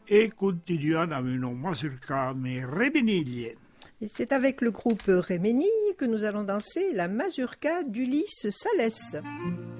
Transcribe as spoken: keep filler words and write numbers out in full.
et continuons avec nos mazurka mais Remeniglie. Et c'est avec le groupe Remeniglie que nous allons danser la mazurka d'Ulysse Salès.